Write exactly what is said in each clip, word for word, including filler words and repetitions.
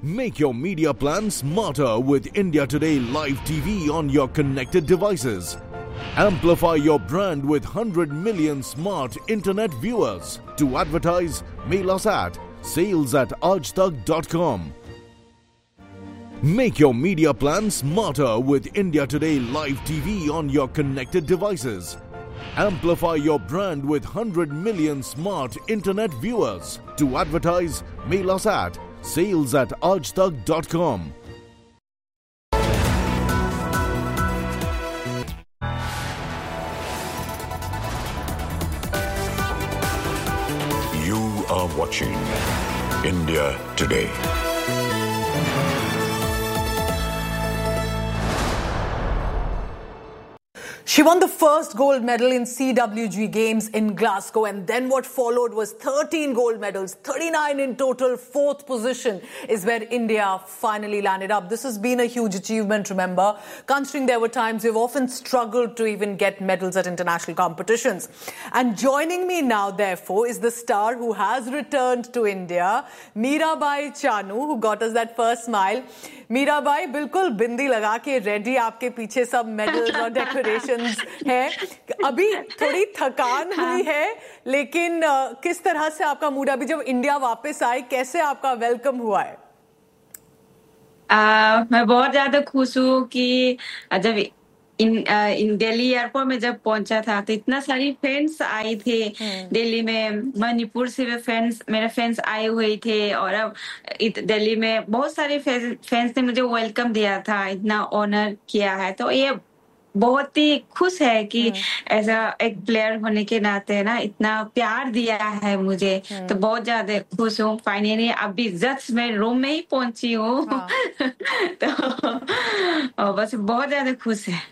Make your media plan smarter with India Today Live T V on your connected devices. Amplify your brand with one hundred million smart internet viewers. To advertise, mail us at sales at aajtak dot com. Make your media plan smarter with India Today Live T V on your connected devices. Amplify your brand with one hundred million smart internet viewers. To advertise, mail us at sales at aajtak dot com. You are watching India Today. She won the first gold medal in C W G Games in Glasgow, and then what followed was thirteen gold medals, thirty-nine in total. Fourth position is where India finally landed up. This has been a huge achievement, remember, considering there were times we've often struggled to even get medals at international competitions. And joining me now, therefore, is the star who has returned to India, Mirabai Chanu, who got us that first smile. Mirabai बिल्कुल बिंदी लगा के ready, आपके पीछे सब medals और decorations हैं. अभी थोड़ी थकान हुई है, लेकिन किस तरह से आपका मूड अभी जब इंडिया वापस आए, कैसे आपका वेलकम हुआ है? आ, मैं बहुत ज्यादा खुश हूँ कि जब इन इन दिल्ली एयरपोर्ट में जब पहुंचा था तो इतना सारी फ्रेंड्स आए थे. दिल्ली में मणिपुर से भी फ्रेंड्स मेरे फ्रेंड्स आए हुए थे, और अब दिल्ली में बहुत सारे फ्रेंड्स ने मुझे वेलकम दिया था, इतना ऑनर किया है. तो ये बहुत ही खुश है कि ऐसा एक प्लेयर होने के नाते ना इतना प्यार दिया है मुझे. तो बहुत ज्यादा खुश हूँ. फाइनली अभी जस्ट मैं रूम में ही पहुंची हूँ. हाँ. तो बस बहुत ज्यादा खुश है.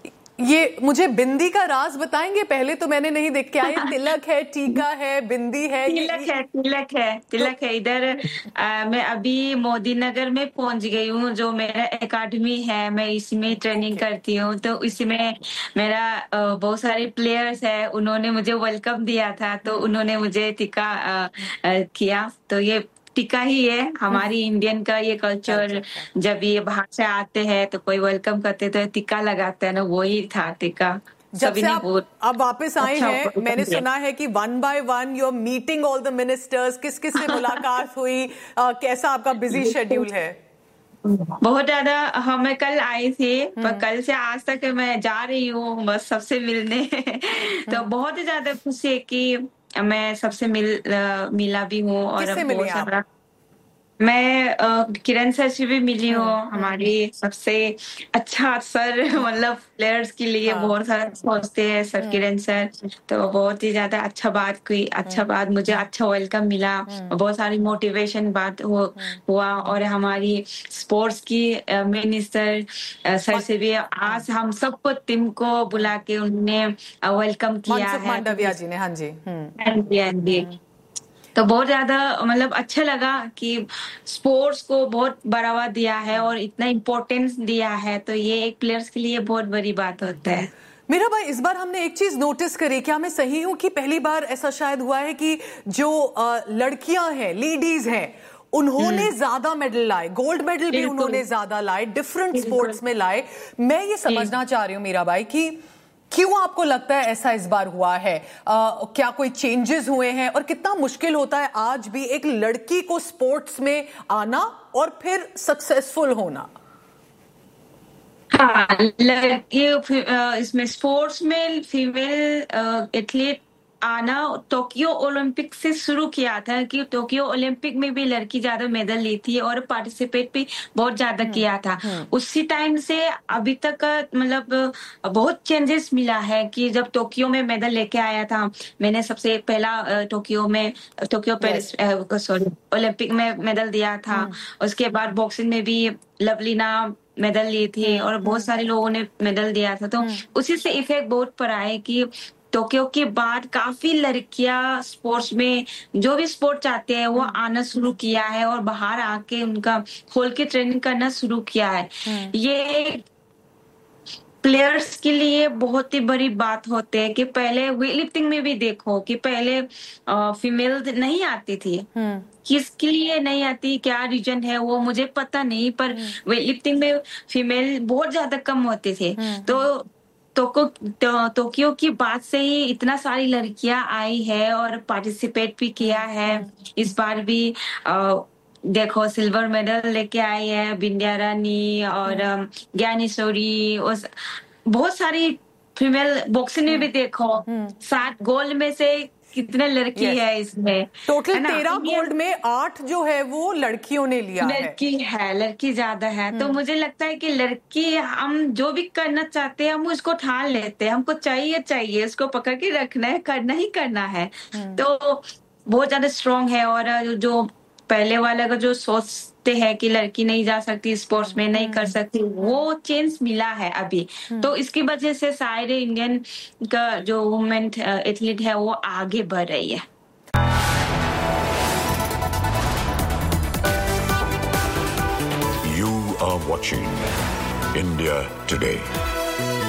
ये मुझे बिंदी का राज बताएंगे? पहले तो मैंने नहीं देख के आए. तिलक है, टीका है, बिंदी है. तिलक है, तिलक है, तिलक है. इधर मैं अभी मोदी नगर में पहुंच गई हूँ, जो मेरा एकेडमी है. मैं इसमें ट्रेनिंग करती हूँ. तो इसमें मेरा बहुत सारे प्लेयर्स है, उन्होंने मुझे वेलकम दिया था, तो उन्होंने मुझे टीका किया. तो ये टीका ही है हमारी इंडियन का ये कल्चर. जब ये बाहर से आते हैं तो कोई वेलकम करते तो टीका लगाते हैं ना, वही था टीका. जब से आप अब वापस आए अच्छा हैं, मैंने सुना है कि one by one you are meeting all the ministers. किस किस से मुलाकात हुई? आ, कैसा आपका बिजी शेड्यूल है? बहुत ज्यादा. हमें कल आए थे, पर कल से आज तक मैं जा रही हूँ बस सबसे मिलने. तो बहुत ही ज्यादा खुशी है कि मैं सबसे मिल मिला भी हूँ. और बहुत सारा मैं किरण सर से भी मिली हूँ. हमारी सबसे अच्छा सर, मतलब प्लेयर्स के लिए हाँ. बहुत सारा सोचते हैं सर किरण सर. तो बहुत ही ज्यादा अच्छा बात हुई, अच्छा बात मुझे अच्छा वेलकम मिला. बहुत सारी मोटिवेशन बात हुआ. और हमारी स्पोर्ट्स की मिनिस्टर सर से भी आज हम सबको टीम को बुला के उन्होंने वेलकम किया है. मांडविया जी ने. हाँ जी. हाँ जी. तो बहुत ज्यादा मतलब अच्छा लगा कि स्पोर्ट्स को बहुत बढ़ावा दिया है और इतना इम्पोर्टेंस दिया है. तो ये एक प्लेयर्स के लिए बहुत बड़ी बात होता है. मीराबाई, इस बार हमने एक चीज नोटिस करी, क्या मैं सही हूँ कि पहली बार ऐसा शायद हुआ है कि जो लड़कियां हैं, लेडीज हैं, उन्होंने ज्यादा मेडल लाए, गोल्ड मेडल भी उन्होंने ज्यादा लाए, डिफरेंट स्पोर्ट्स में लाए. मैं ये समझना चाह रही हूँ मीराबाई कि क्यों आपको लगता है ऐसा इस बार हुआ है? आ, क्या कोई चेंजेस हुए हैं? और कितना मुश्किल होता है आज भी एक लड़की को स्पोर्ट्स में आना और फिर सक्सेसफुल होना? हाँ, लड़की इसमें स्पोर्ट्स में फीमेल एथलीट आना टोक्यो ओलंपिक से शुरू किया था, कि टोक्यो ओलंपिक में भी लड़की ज्यादा मेडल ली थी और पार्टिसिपेट भी बहुत ज्यादा किया था. उसी टाइम से अभी तक मतलब बहुत चेंजेस मिला है. कि जब टोक्यो में मेडल लेके आया था, मैंने सबसे पहला टोक्यो में टोक्यो सॉरी ओलंपिक में मेडल दिया था. उसके बाद बॉक्सिंग में भी लवलीना मेडल ली थी और बहुत सारे लोगों ने मेडल दिया था. तो उसी से इफेक्ट बहुत पड़ा है कि टोक्यो के बाद काफी लड़कियां स्पोर्ट्स में जो भी स्पोर्ट चाहते हैं वो आना शुरू किया है और बाहर आके उनका खोल के ट्रेनिंग करना शुरू किया है. ये प्लेयर्स के लिए बहुत ही बड़ी बात होती है कि पहले वेट लिफ्टिंग में भी देखो कि पहले फीमेल नहीं आती थी, किसके लिए नहीं आती, क्या रीजन है वो मुझे पता नहीं, पर वेट लिफ्टिंग में फीमेल बहुत ज्यादा कम होते थे। तो टोक्यो की बात से ही इतना सारी लड़कियां आई है और पार्टिसिपेट भी किया है। इस बार भी आ, देखो सिल्वर मेडल लेके आई है बिंद्या रानी और ज्ञानेश्वरी और बहुत सारी फीमेल बॉक्सिंग में भी देखो सात गोल्ड में से कितने लड़की yes. है इसमें टोटल तेरह गोल्ड में आठ जो है वो लड़कियों ने लिया है। लड़की है, लड़की ज्यादा है। तो मुझे लगता है कि लड़की हम जो भी करना चाहते हैं हम उसको ठान लेते हैं, हमको चाहिए चाहिए उसको पकड़ के रखना है, करना ही करना है। तो बहुत ज्यादा स्ट्रांग है। और जो पहले वाला का जो सोचते हैं कि लड़की नहीं जा सकती स्पोर्ट्स में, नहीं कर सकती, वो चेंज मिला है अभी। तो इसकी वजह से सारे इंडियन का जो वुमेन एथलीट है वो आगे बढ़ रही है। You are watching India Today.